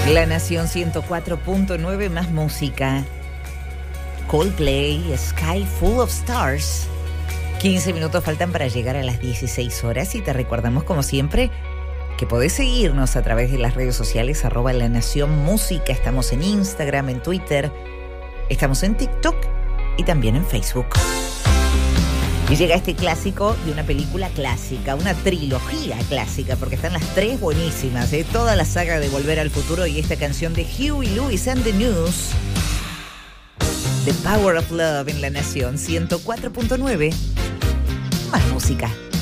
La Nación 104.9, más música. Coldplay, Sky Full of Stars. 15 minutos faltan para llegar a las 16 horas y te recordamos, como siempre, que podés seguirnos a través de las redes sociales @La Nación Música. Estamos en Instagram, en Twitter, estamos en TikTok y también en Facebook. Y llega este clásico de una película clásica, una trilogía clásica, porque están las tres buenísimas, toda la saga de Volver al Futuro y esta canción de Huey Lewis and the News, The Power of Love, en La Nación 104.9. Más música.